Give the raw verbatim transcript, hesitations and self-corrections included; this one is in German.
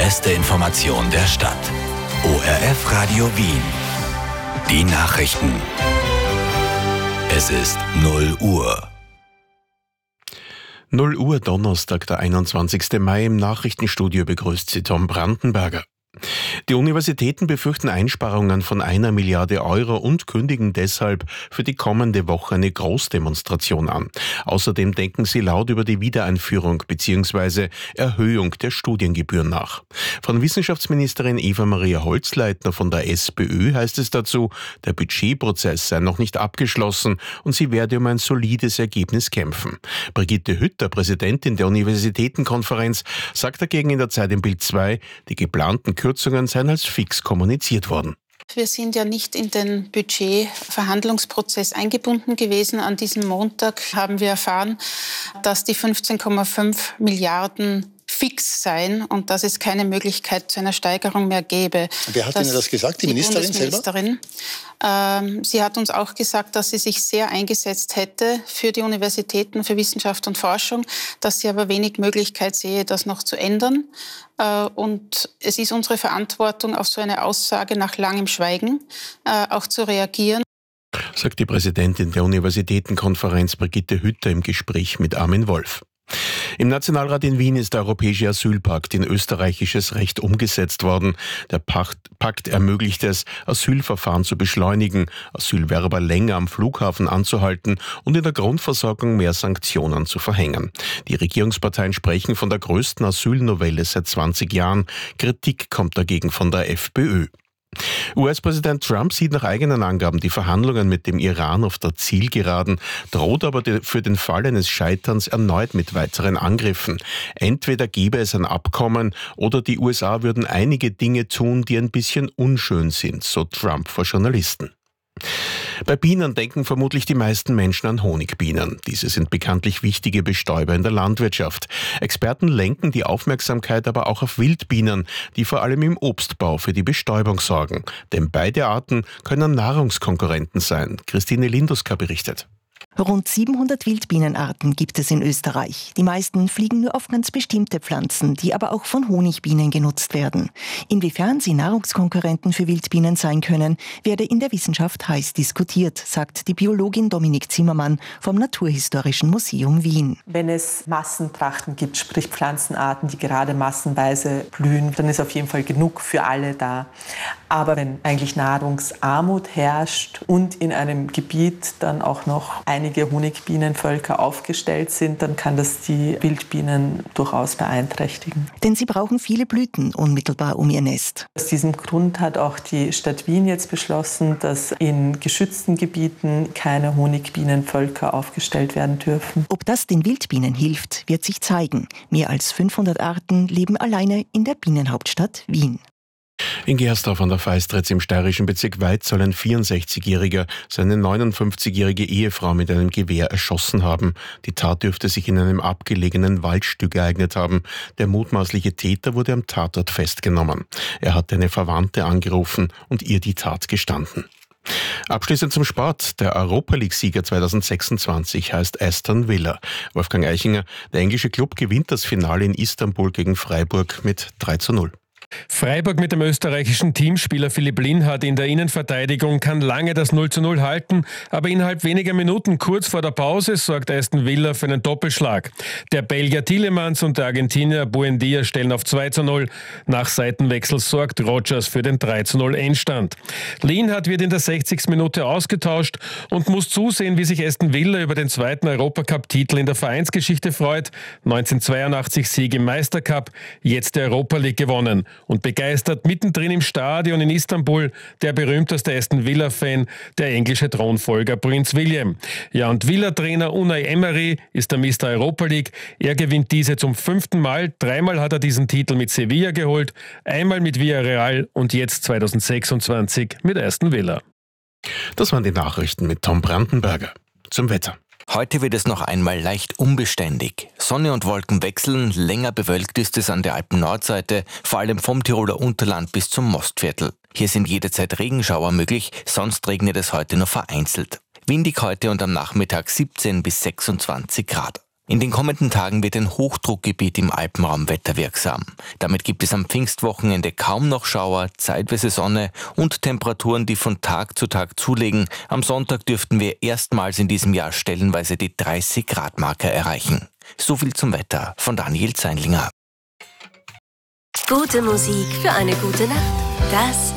beste Information der Stadt. O R F Radio Wien. Die Nachrichten. Es ist null Uhr. null Uhr Donnerstag, der einundzwanzigsten Mai. Im Nachrichtenstudio begrüßt Sie Tom Brandenberger. Die Universitäten befürchten Einsparungen von einer Milliarde Euro und kündigen deshalb für die kommende Woche eine Großdemonstration an. Außerdem denken sie laut über die Wiedereinführung bzw. Erhöhung der Studiengebühren nach. Von Wissenschaftsministerin Eva-Maria Holzleitner von der SPÖ heißt es dazu, der Budgetprozess sei noch nicht abgeschlossen und sie werde um ein solides Ergebnis kämpfen. Brigitte Hütter, Präsidentin der Universitätenkonferenz, sagt dagegen in der Zeit im Bild zwei, die geplanten Kürzungen seien als fix kommuniziert worden. Wir sind ja nicht in den Budgetverhandlungsprozess eingebunden gewesen. An diesem Montag haben wir erfahren, dass die fünfzehn Komma fünf Milliarden fix seien und dass es keine Möglichkeit zu einer Steigerung mehr gäbe. Wer hat Ihnen das gesagt? Die, die Ministerin selber? Ähm, sie hat uns auch gesagt, dass sie sich sehr eingesetzt hätte für die Universitäten, für Wissenschaft und Forschung, dass sie aber wenig Möglichkeit sehe, das noch zu ändern. Äh, und es ist unsere Verantwortung, auf so eine Aussage nach langem Schweigen äh, auch zu reagieren. Sagt die Präsidentin der Universitätenkonferenz Brigitte Hütter im Gespräch mit Armin Wolf. Im Nationalrat in Wien ist der Europäische Asylpakt in österreichisches Recht umgesetzt worden. Der Pakt ermöglicht es, Asylverfahren zu beschleunigen, Asylwerber länger am Flughafen anzuhalten und in der Grundversorgung mehr Sanktionen zu verhängen. Die Regierungsparteien sprechen von der größten Asylnovelle seit zwanzig Jahren. Kritik kommt dagegen von der FPÖ. U S-Präsident Trump sieht nach eigenen Angaben die Verhandlungen mit dem Iran auf der Zielgeraden, droht aber für den Fall eines Scheiterns erneut mit weiteren Angriffen. Entweder gäbe es ein Abkommen oder die U S A würden einige Dinge tun, die ein bisschen unschön sind, so Trump vor Journalisten. Bei Bienen denken vermutlich die meisten Menschen an Honigbienen. Diese sind bekanntlich wichtige Bestäuber in der Landwirtschaft. Experten lenken die Aufmerksamkeit aber auch auf Wildbienen, die vor allem im Obstbau für die Bestäubung sorgen. Denn beide Arten können Nahrungskonkurrenten sein. Christine Linduska berichtet. Rund siebenhundert Wildbienenarten gibt es in Österreich. Die meisten fliegen nur auf ganz bestimmte Pflanzen, die aber auch von Honigbienen genutzt werden. Inwiefern sie Nahrungskonkurrenten für Wildbienen sein können, werde in der Wissenschaft heiß diskutiert, sagt die Biologin Dominik Zimmermann vom Naturhistorischen Museum Wien. Wenn es Massentrachten gibt, sprich Pflanzenarten, die gerade massenweise blühen, dann ist auf jeden Fall genug für alle da. Aber wenn eigentlich Nahrungsarmut herrscht und in einem Gebiet dann auch noch einige Honigbienenvölker aufgestellt sind, dann kann das die Wildbienen durchaus beeinträchtigen. Denn sie brauchen viele Blüten unmittelbar um ihr Nest. Aus diesem Grund hat auch die Stadt Wien jetzt beschlossen, dass in geschützten Gebieten keine Honigbienenvölker aufgestellt werden dürfen. Ob das den Wildbienen hilft, wird sich zeigen. Mehr als fünfhundert Arten leben alleine in der Bienenhauptstadt Wien. In Gersdorf an der Feistritz im steirischen Bezirk Weiz soll ein vierundsechzigjähriger seine neunundfünfzigjährige Ehefrau mit einem Gewehr erschossen haben. Die Tat dürfte sich in einem abgelegenen Waldstück ereignet haben. Der mutmaßliche Täter wurde am Tatort festgenommen. Er hatte eine Verwandte angerufen und ihr die Tat gestanden. Abschließend zum Sport. Der Europa-League-Sieger zweitausendsechsundzwanzig heißt Aston Villa. Wolfgang Eichinger, der englische Club gewinnt das Finale in Istanbul gegen Freiburg mit drei zu null. Freiburg mit dem österreichischen Teamspieler Philipp Lienhardt in der Innenverteidigung kann lange das null zu null halten, aber innerhalb weniger Minuten kurz vor der Pause sorgt Aston Villa für einen Doppelschlag. Der Belgier Tielemans und der Argentinier Buendia stellen auf zwei zu null. Nach Seitenwechsel sorgt Rogers für den drei zu null Endstand. Lienhardt wird in der sechzigsten Minute ausgetauscht und muss zusehen, wie sich Aston Villa über den zweiten Europacup-Titel in der Vereinsgeschichte freut. neunzehnhundertzweiundachtzig Sieg im Meistercup, jetzt der Europa League gewonnen. Und begeistert mittendrin im Stadion in Istanbul der berühmteste Aston Villa-Fan, der englische Thronfolger Prinz William. Ja, und Villa-Trainer Unai Emery ist der Mister Europa League. Er gewinnt diese zum fünften Mal. Dreimal hat er diesen Titel mit Sevilla geholt, einmal mit Villarreal und jetzt zweitausendsechsundzwanzig mit Aston Villa. Das waren die Nachrichten mit Tom Brandenberger. Zum Wetter. Heute wird es noch einmal leicht unbeständig. Sonne und Wolken wechseln, länger bewölkt ist es an der Alpen-Nordseite, vor allem vom Tiroler Unterland bis zum Mostviertel. Hier sind jederzeit Regenschauer möglich, sonst regnet es heute nur vereinzelt. Windig heute und am Nachmittag siebzehn bis sechsundzwanzig Grad. In den kommenden Tagen wird ein Hochdruckgebiet im Alpenraum wetterwirksam. Damit gibt es am Pfingstwochenende kaum noch Schauer, zeitweise Sonne und Temperaturen, die von Tag zu Tag zulegen. Am Sonntag dürften wir erstmals in diesem Jahr stellenweise die dreißig Grad Marke erreichen. So viel zum Wetter von Daniel Zeinlinger. Gute Musik für eine gute Nacht. Das